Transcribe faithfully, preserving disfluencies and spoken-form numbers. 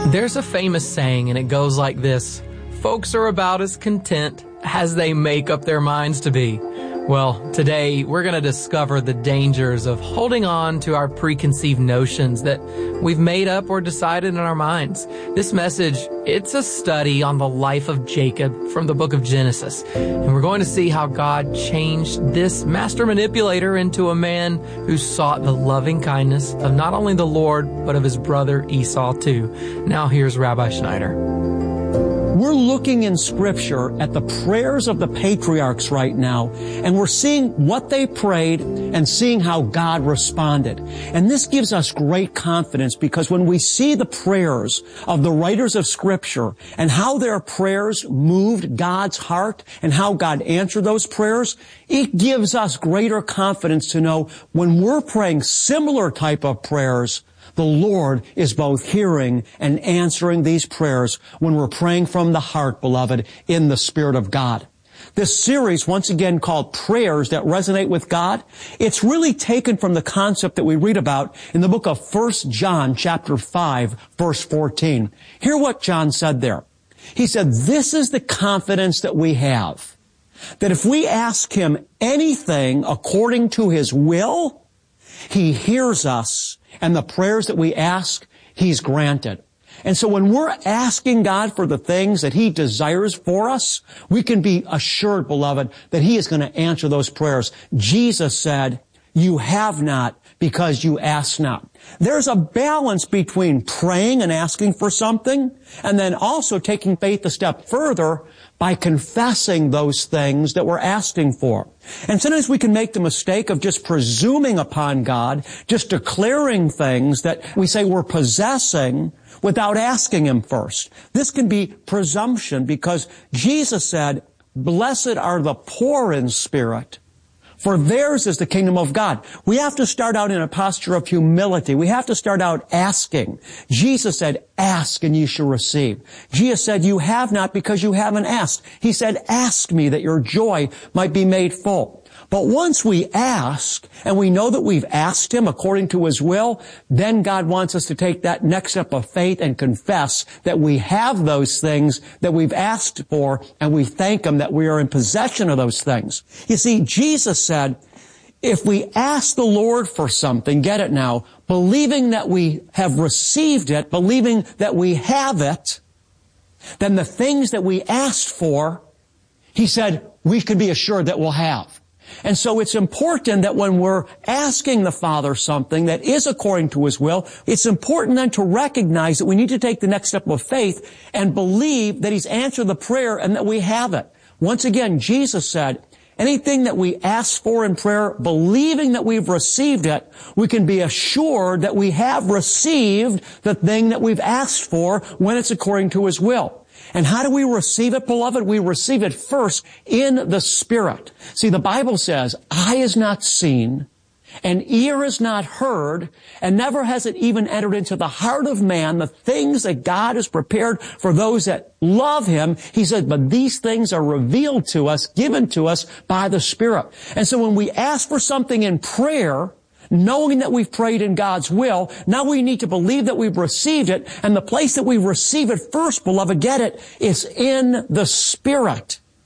There's a famous saying, and it goes like this: folks are about as content as they make up their minds to be. Well, today we're going to discover the dangers of holding on to our preconceived notions that we've made up or decided in our minds. This message, it's a study on the life of Jacob from the book of Genesis. And we're going to see how God changed this master manipulator into a man who sought the loving kindness of not only the Lord, but of his brother Esau too. Now here's Rabbi Schneider. We're looking in Scripture at the prayers of the patriarchs right now, and we're seeing what they prayed and seeing how God responded. And this gives us great confidence, because when we see the prayers of the writers of Scripture and how their prayers moved God's heart and how God answered those prayers, it gives us greater confidence to know when we're praying similar type of prayers, the Lord is both hearing and answering these prayers when we're praying from the heart, beloved, in the Spirit of God. This series, once again called Prayers That Resonate with God, it's really taken from the concept that we read about in the book of First John chapter five, verse fourteen. Hear what John said there. He said, "This is the confidence that we have, that if we ask Him anything according to His will, He hears us, and the prayers that we ask, He's granted." And so when we're asking God for the things that He desires for us, we can be assured, beloved, that He is going to answer those prayers. Jesus said, "You have not because you ask not." There's a balance between praying and asking for something, and then also taking faith a step further by confessing those things that we're asking for. And sometimes we can make the mistake of just presuming upon God, just declaring things that we say we're possessing without asking Him first. This can be presumption, because Jesus said, "Blessed are the poor in spirit, for theirs is the kingdom of God." We have to start out in a posture of humility. We have to start out asking. Jesus said, "Ask and you shall receive." Jesus said, "You have not because you haven't asked." He said, "Ask me that your joy might be made full." But once we ask, and we know that we've asked Him according to His will, then God wants us to take that next step of faith and confess that we have those things that we've asked for, and we thank Him that we are in possession of those things. You see, Jesus said, if we ask the Lord for something, get it now, believing that we have received it, believing that we have it, then the things that we asked for, He said, we can be assured that we'll have. And so it's important that when we're asking the Father something that is according to His will, it's important then to recognize that we need to take the next step of faith and believe that He's answered the prayer and that we have it. Once again, Jesus said, anything that we ask for in prayer, believing that we've received it, we can be assured that we have received the thing that we've asked for when it's according to His will. And how do we receive it, beloved? We receive it first in the Spirit. See, the Bible says, eye is not seen, and ear is not heard, and never has it even entered into the heart of man the things that God has prepared for those that love Him. He said, but these things are revealed to us, given to us by the Spirit. And so when we ask for something in prayer, knowing that we've prayed in God's will, now we need to believe that we've received it, and the place that we receive it first, beloved, get it, is in the Spirit.